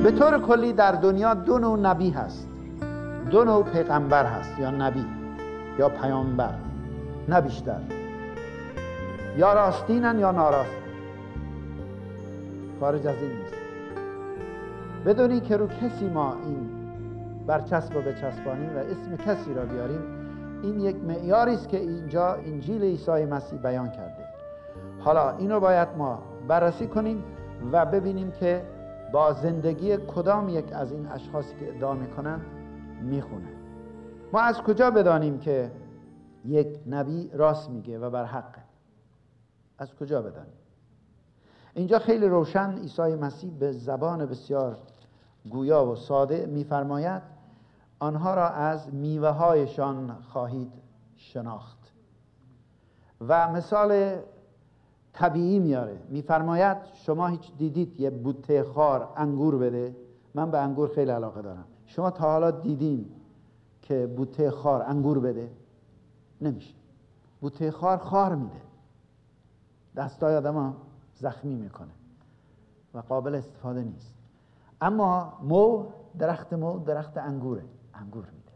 به طور کلی در دنیا دو نوع نبی هست، دو نوع پیغمبر هست، یا نبی یا پیامبر، نه بیشتر. یا راستینن یا ناراستین، خارج از این نیست. بدونی که رو کسی ما این برچسب رو بچسبانیم و اسم کسی را بیاریم، این یک معیاری است که اینجا انجیل عیسی مسیح بیان کرده. حالا اینو باید ما بررسی کنیم و ببینیم که با زندگی کدام یک از این اشخاصی که ادعا میکنند میخونه. ما از کجا بدانیم که یک نبی راست میگه و بر حقه؟ از کجا بدانیم؟ اینجا خیلی روشن عیسی مسیح به زبان بسیار گویا و ساده میفرماید آنها را از میوه هایشان خواهید شناخت و مثال طبیعی میاره. میفرماید شما هیچ دیدید یه بوته خار انگور بده؟ من به انگور خیلی علاقه دارم. شما تا حالا دیدین که بوته خار انگور بده؟ نمیشه. بوته خار میده، دستای آدم زخمی میکنه و قابل استفاده نیست. اما درخت انگور میده.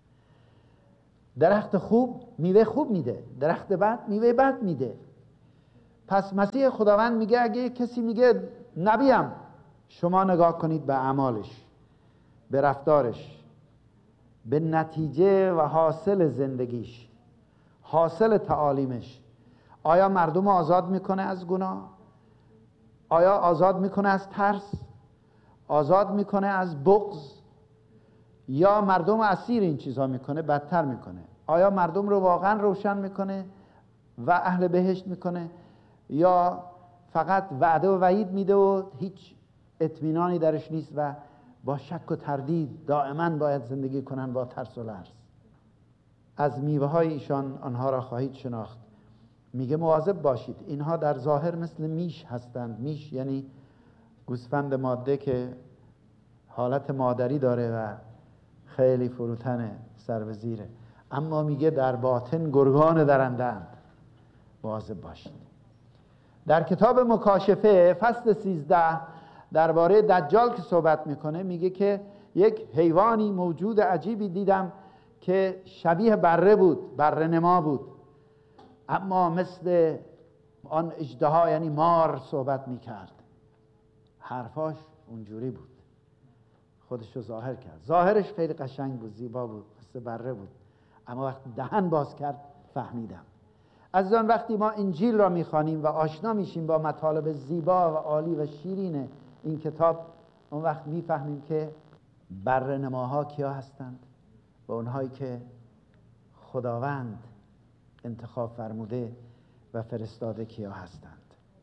درخت خوب میوه خوب میده، درخت بد میوه بد میده. پس مسیح خداوند میگه اگه کسی میگه نبیم، شما نگاه کنید به اعمالش، به رفتارش، به نتیجه و حاصل زندگیش، حاصل تعالیمش. آیا مردم آزاد میکنه از گناه؟ آیا آزاد میکنه از ترس؟ آزاد میکنه از بغض؟ یا مردم اسیر این چیزها میکنه، بدتر میکنه؟ آیا مردم رو واقعا روشن میکنه و اهل بهشت میکنه، یا فقط وعده و وعید میده و هیچ اطمینانی درش نیست و با شک و تردید دائما باید زندگی کنن با ترس و لرز؟ از میوه های ایشان آنها را خواهید شناخت. میگه مواظب باشید، اینها در ظاهر مثل میش هستند. میش یعنی گوسفند ماده که حالت مادری داره و خیلی فروتنه، سر به زیره، اما میگه در باطن گرگان درنده‌اند. مواظب باشید. در کتاب مکاشفه فصل 13 درباره دجال که صحبت میکنه، میگه که یک حیوانی موجود عجیبی دیدم که شبیه بره بود، بره نما بود، اما مثل آن اژدها یعنی مار صحبت میکرد. حرفاش اونجوری بود، خودشو ظاهر کرد. ظاهرش خیلی قشنگ بود، زیبا بود، مثل بره بود، اما وقتی دهن باز کرد فهمیدم. از آن وقتی ما انجیل را میخوانیم و آشنا میشیم با مطالب زیبا و عالی و شیرین این کتاب، اون وقت میفهمیم که بره نماها کیا هستند و اونهایی که خداوند انتخاب فرموده و فرستاده کیا هستند.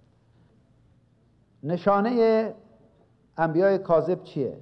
نشانه انبیاء کاذب چیه؟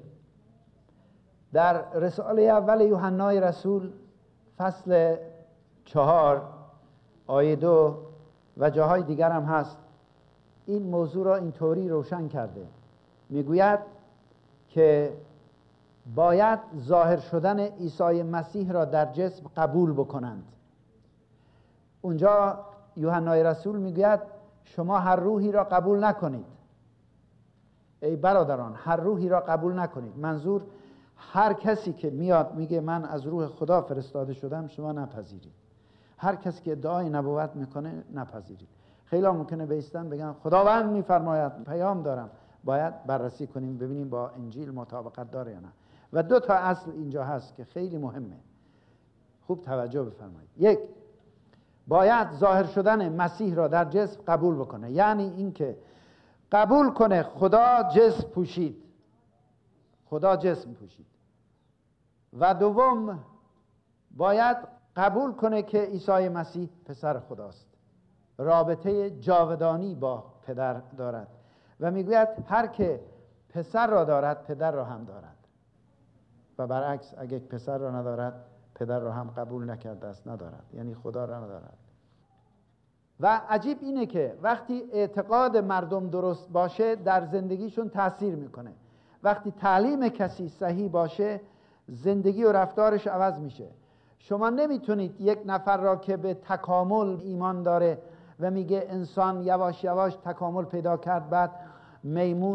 در رساله اول یوحنای رسول فصل 4 آیه 2 و جاهای دیگر هم هست این موضوع را اینطوری روشن کرده. میگوید که باید ظاهر شدن عیسی مسیح را در جسم قبول بکنند. اونجا یوحنای رسول میگوید شما هر روحی را قبول نکنید. ای برادران، هر روحی را قبول نکنید. منظور هر کسی که میاد میگه من از روح خدا فرستاده شدم، شما نپذیرید. هر کسی که ادعای نبوت میکنه نپذیرید. خیلی ممکنه بیستن بگن خداوند میفرماید، پیام دارم. باید بررسی کنیم ببینیم با انجیل مطابقت داره یا نه. و دو تا اصل اینجا هست که خیلی مهمه، خوب توجه بفرمایید. یک، باید ظاهر شدن مسیح را در جسم قبول بکنه، یعنی اینکه قبول کنه خدا جسم پوشید، خدا جسم پوشید. و دوم، باید قبول کنه که عیسی مسیح پسر خداست، رابطه جاودانی با پدر دارد و میگوید هر که پسر را دارد پدر را هم دارد و برعکس اگه پسر را ندارد پدر را هم قبول نکرده است، ندارد، یعنی خدا را ندارد. و عجیب اینه که وقتی اعتقاد مردم درست باشه در زندگیشون تأثیر میکنه. وقتی تعلیم کسی صحیح باشه زندگی و رفتارش عوض میشه. شما نمیتونید یک نفر را که به تکامل ایمان داره و میگه انسان یواش یواش تکامل پیدا کرد بعد میمون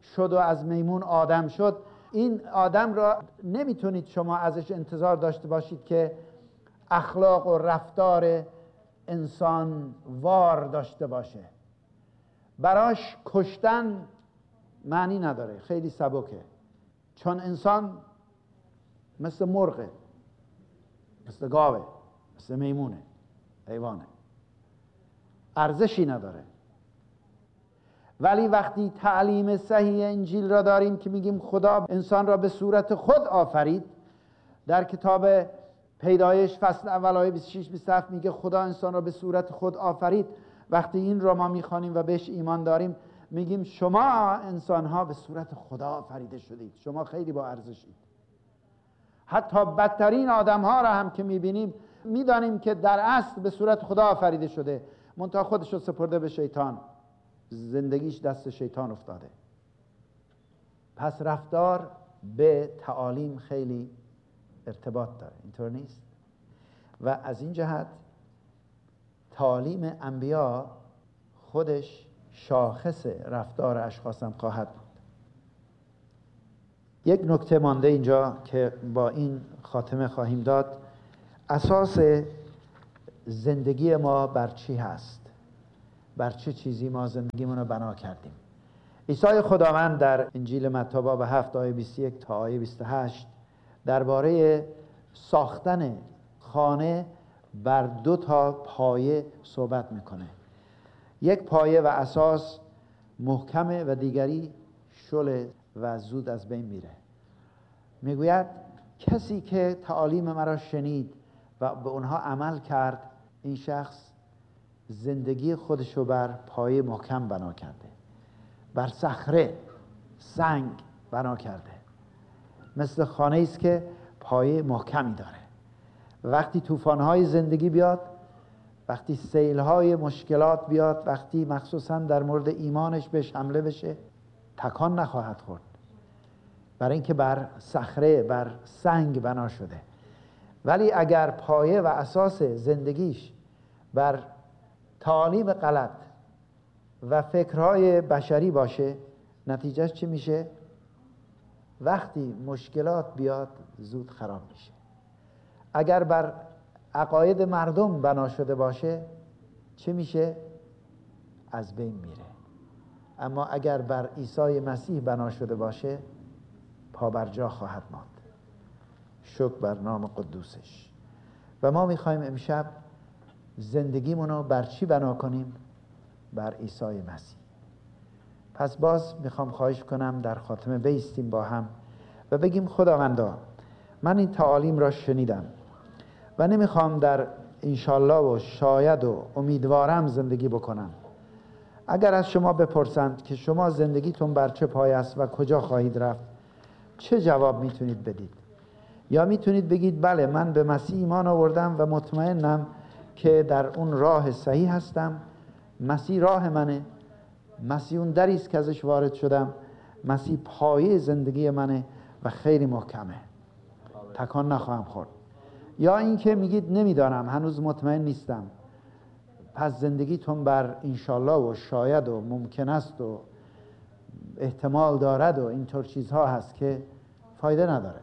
شد و از میمون آدم شد، این آدم را نمیتونید شما ازش انتظار داشته باشید که اخلاق و رفتار انسان وار داشته باشه. براش کشتن معنی نداره، خیلی سبکه، چون انسان مثل مرغه، مثل گاوه، مثل میمونه، حیوانه، ارزشی نداره. ولی وقتی تعلیم صحیح انجیل را داریم که میگیم خدا انسان را به صورت خود آفرید، در کتاب پیدایش فصل اول آیه 26-27 میگه خدا انسان را به صورت خود آفرید. وقتی این را ما میخوانیم و بهش ایمان داریم، میگیم شما انسان ها به صورت خدا آفریده شدید، شما خیلی با ارزشید. حتی بدترین آدم ها را هم که میبینیم میدانیم که در اصل به صورت خدا آفریده شده، منتها خودش رو سپرده به شیطان، زندگیش دست شیطان افتاده. پس رفتار به تعالیم خیلی ارتباط داره، اینطور نیست؟ و از این جهت تعالیم انبیا خودش شاخص رفتار اشخاص هم خواهد بود. یک نکته مانده اینجا که با این خاتمه خواهیم داد. اساس زندگی ما بر چی هست؟ بر چه چیزی ما زندگیمون رو بنا کردیم؟ عیسی خداوند در انجیل متی باب 7 آیه 21 تا آیه 28 درباره ساختن خانه بر 2 پایه صحبت میکنه. یک پایه و اساس محکمه و دیگری شل و زود از بین میره. میگوید کسی که تعالیم مرا شنید و به اونها عمل کرد، این شخص زندگی خودشو بر پایه محکم بنا کرده، بر صخره سنگ بنا کرده. مثل خانه است که پایه محکمی داره. وقتی طوفان‌های زندگی بیاد، وقتی سیل‌های مشکلات بیاد، وقتی مخصوصاً در مورد ایمانش بهش حمله بشه، تکان نخواهد خورد، برای اینکه بر صخره، بر سنگ بنا شده. ولی اگر پایه و اساس زندگیش بر تعالیم غلط و فکرهای بشری باشه، نتیجهش چی میشه؟ وقتی مشکلات بیاد زود خراب میشه. اگر بر عقاید مردم بنا شده باشه چه میشه؟ از بین میره. اما اگر بر عیسی مسیح بنا شده باشه پابرجا خواهد ماند. شکر بر نام قدوسش. و ما میخوایم امشب زندگیمونو بر چی بنا کنیم؟ بر عیسی مسیح. پس باز میخوام خواهش کنم در خاتمه بایستیم با هم و بگیم خداوندا من این تعالیم را شنیدم و نمیخوام در انشالله و شاید و امیدوارم زندگی بکنم. اگر از شما بپرسند که شما زندگیتون بر چه پایه است و کجا خواهید رفت، چه جواب میتونید بدید؟ یا میتونید بگید بله من به مسیح ایمان آوردم و مطمئنم که در اون راه صحیح هستم، مسیح راه منه، مسیح اون دری است که ازش وارد شدم، مسیح پایه زندگی منه و خیلی محکمه، تکان نخواهم خورد. یا اینکه میگید نمیدانم، هنوز مطمئن نیستم، پس زندگیتون بر انشالله و شاید و ممکن است و احتمال دارد و اینطور چیزها هست که فایده نداره.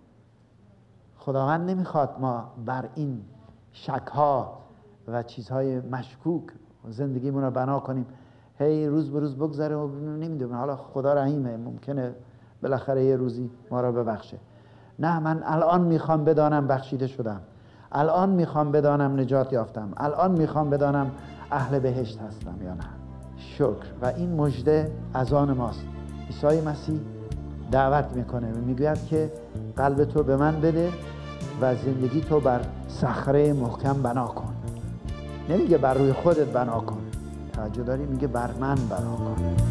خداوند نمیخواد ما بر این شکها و چیزهای مشکوک زندگیمون رو بنا کنیم. هی روز به روز بگذره و نمیدونم حالا خدا رحیمه، ممکنه بالاخره یه روزی ما را ببخشه. نه، من الان میخوام بدانم بخشیده شدم، الان میخوام بدانم نجات یافتم، الان میخوام بدانم اهل بهشت هستم یا نه. شکر. و این مژده از آن ماست. عیسی مسیح دعوت میکنه و میگوید که قلب تو به من بده و زندگی تو بر صخره محکم بنا کن. نمیگه بر روی خودت بنا کن، توجه داری؟ میگه بر من بنا کن.